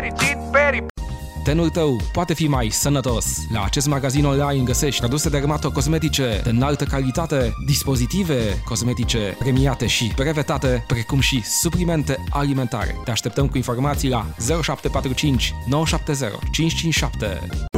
fericit, Tenul tău poate fi mai sănătos. La acest magazin online găsești produse dermatocosmetice de înaltă calitate, dispozitive cosmetice premiate și brevetate, precum și suplimente alimentare. Te așteptăm cu informații la 0745 970 557.